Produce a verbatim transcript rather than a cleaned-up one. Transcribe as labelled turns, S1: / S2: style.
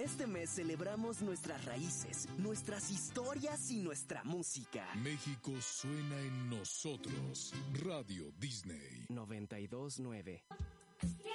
S1: Este mes celebramos nuestras raíces, nuestras historias y nuestra música.
S2: México suena en nosotros. Radio Disney
S1: noventa y dos nueve.